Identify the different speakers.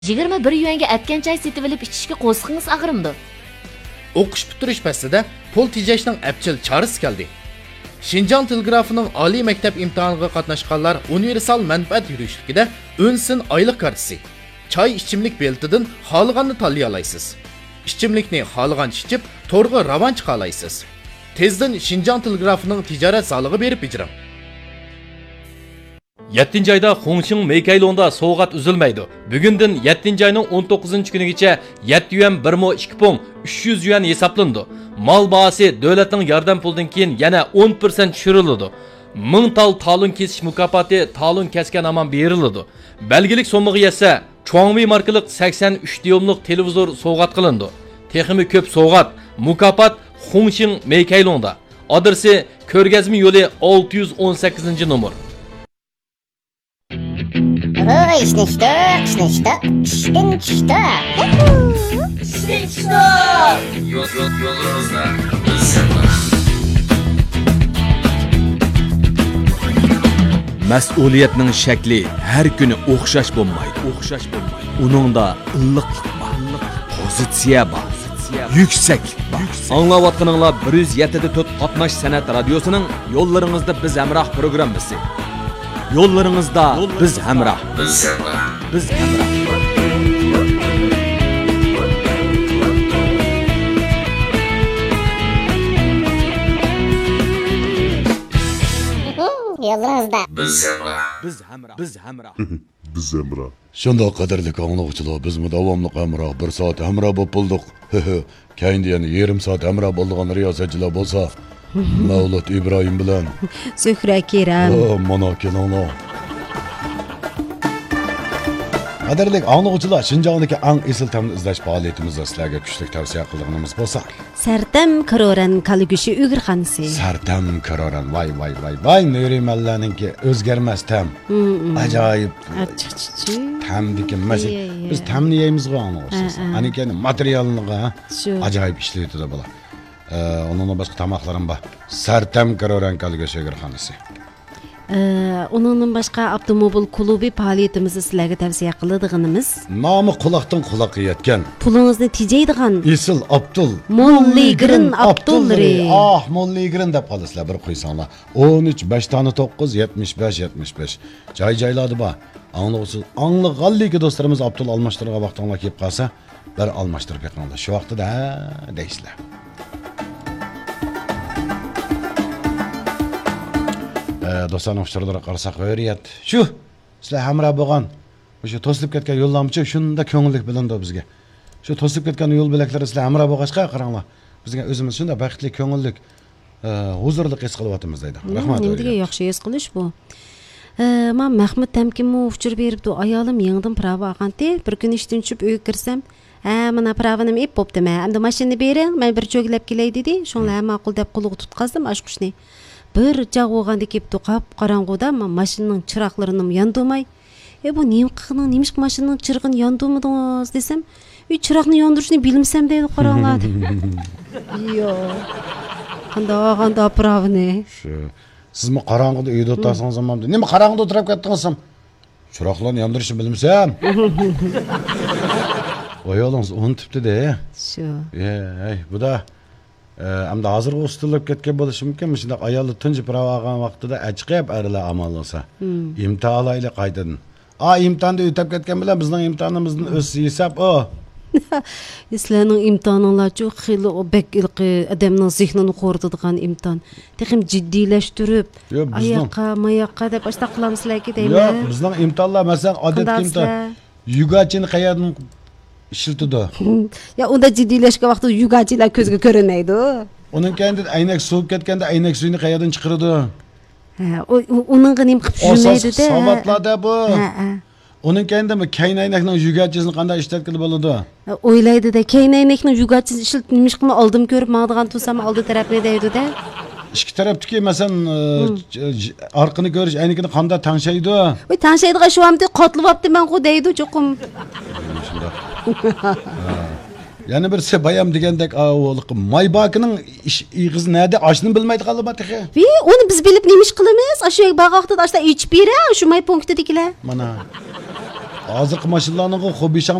Speaker 1: 21 yuanga atgan choy setib olib ichishga qo'sqingiz og'rimdi.
Speaker 2: O'qish bitirish pastida pul tejashning apchil chorasi keldi. Şinjan Telegrafining oliy maktab imtihoniga qatnashganlar universal manfaat yurishligida o'nsin oylik kartasi, choy ichimlik beltidan xohlaganini tanlay olasiz. İchimlikni xohlagan ichib, to'rga ravon chiqa olasiz. Tezdan Şinjan Telegrafining tijorat solig'i berib ijram.
Speaker 3: 7 ayda Hongqing Meykaylonda soğuğat üzülmeydi. Bugünden 7 ayının 19. günügeçe 7 yuan 1,2 pong 300 yuan hesaplandı. Mal bahası devletin yardım puldan keyin yana 10% düşürüldü. 1000 tal talon kesiş mukafati talon kesken aman berildi. Belgilik somuğu yese Chuangmi markalık 83 diyomluk televizor soğuğat kılındı. Teximi köp soğuğat mukafat Hongqing Meykaylonda. Adresi Körgezmi yolu 618. numar.
Speaker 4: İşte.
Speaker 5: Yolunuzda.
Speaker 6: Mas'uliyatning shakli har kuni o'xshash bo'lmaydi. Uningda illiqlik bor, pozitsiya bor, yuksaklik bor. Anglayotganinglar 107.4 qatnash san'at radiosining yo'llaringizda biz hamroh programmasi. Yo'llaringizda biz hamroh. Biz hamroh.
Speaker 4: Yo'llaringizda
Speaker 6: Biz hamroh.
Speaker 7: Shunda qadrli anglovchilar, biz davomli hamroh 1 soat hamroh bo'lib bo'ldik. Keyin yana yarim soat hamroh bo'lgan riyosatchilar bo'lsa, Mavlud İbrahim bilan
Speaker 8: Zuhra Keram.
Speaker 7: Mana kelinglar. Qadrli anglovchilar, Shinjongdagi eng esil ta'mni izlash faoliyatimizda sizlarga kuchli tavsiya qilganimiz bo'lsa,
Speaker 8: Sartam Karoran Kaligushi Uyg'urxonasi.
Speaker 7: Sartam Karoran, vay, Nurimallaninki o'zgarmas tam. Ajoyib. Tamdiki masik. Biz tamni yeymiz-ku anglovsiz. Anikani materialniga ajoyib ishlaydi bular. Onunla başka tamaklarım var. Sartam Karoran Kaligushi Uyg'urxonasi.
Speaker 8: Onun başqa avtomobil klubi faoliyatimizni sizlarga tavsiya qiladiganimiz.
Speaker 7: Nomi quloqdan quloqqa yetgan.
Speaker 8: Pulingizni tejaydigan.
Speaker 7: Isil Abdul.
Speaker 8: Molligrin Abdulri.
Speaker 7: Molligrin deb qolasizlar bir qo'ysanglar. 13 5 tane 9 75. Joy-joylarda bor. Anglaganligi do'stlarimiz Abdul almashtirga vaqtinglar kelib qolsa, bir almashtirib yiqinglar. Shu vaqtida deysizlar. Dostlarning uchurlariga qarasak qo'yariyat. Shu sizlar hamroh bo'lgan. O'sha to'silib ketgan yo'llamchi shunda ko'ngillik bilindi bizga. Shu to'silib ketgan yo'l bilaklari sizlar hamroh bo'lg'achqa qaranglar. Bizga o'zimiz shunda baxtli, ko'ngillik, huzurli his qilyapmiz deydi. Rahmat.
Speaker 8: Menga yaxshi his qilish bu. Men Mahmud Tamkinmi uchur beribdi. Ayolim yangidan prava olgandi. Bir kun ishdan tushib uyga kirsam, mana pravanim ep bo'ptimi? Endi mashinani bering, men bir cho'glab kelay dedi. Shunlar ma'qul deb qo'liga tutqazdim ashqushni. Bir jaq o'g'anda kelibdi, qop-qorong'uda mashinaning chiroqlarini yondurmay, bu nemish mashinaning chirog'ini yondurmadingiz desam, chiroqni yondirishni bilmasam deydi, qaranglar. Yo'q. Qanday pravni?
Speaker 7: Shu. Sizmi qorong'uda uyda o'tirsangiz ham, nima qorong'uda o'tirib ketdingiz ham? Chiroqlarni yondirishni bilmasam. Oyolingiz unutibdi-da.
Speaker 8: Shu.
Speaker 7: Bu da Amda hozir o'stilib ketgan bo'lishi mumkin. Shunday ayolni tunji prava olgan vaqtida achiqib arilar amal olsa. Imtihonlayli qaytadan. Imtihonda o'tib ketgan bilan bizning imtihonimizning o'zi hisob o.
Speaker 8: Sizlarning imtihoninglar-chu xili o bekilqi odamning zehnini qo'rqitadigan imtihon. Texim jiddiylashtirib, oyoqqa deb boshqa qilamizlar-ki deymi?
Speaker 7: Yo'q, bizning imtihonlar masalan odatda imtihon. Yugachini qayerdan ishiltidi.
Speaker 8: Ya unda jiddiylashgan vaqtda yugachilar ko'zga ko'rinmaydi.
Speaker 7: Uning kayinda aynak suvib ketganda aynak suyini qayerdan chiqirdi?
Speaker 8: Uning nim qilib tushunmaydi-da.
Speaker 7: Savatlarda bu. Uning kayinda kayn aynakning yugachisini qanday ishlatgili bo'ladi?
Speaker 8: O'ylaydi-da, kayn aynakning yugachisini ishlatib nimish qilma oldim ko'rib, ma'digan tursam oldi tarafni deydi-da.
Speaker 7: İki tarafdaki masalan arqini ko'rish aynakini qanday tanshaydi?
Speaker 8: Voy tanshaydigan shu hamda qotlyapti men ku deydi cho'qim.
Speaker 7: Yani bir bayam degandek Maybakining ig'iz nerede ashni bilmaydi qolib texe.
Speaker 8: Onu biz bilib nemish qilamiz? Shu bag'oqda ashta ichib bera, shu may punktidagilar.
Speaker 7: Mana hozirgi mashinalarning xo'bishang